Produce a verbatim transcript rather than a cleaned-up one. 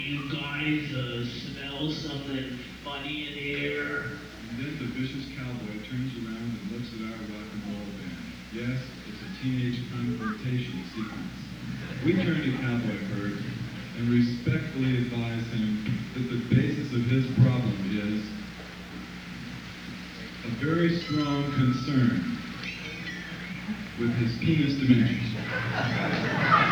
you guys uh, smell something funny in here? And then the vicious cowboy turns around and looks at our rock and roll band. Yes, it's a teenage confrontation sequence. We turn to Cowboy Bert and respectfully advise him that the basis of his problem is a very strong concern with his penis dimensions.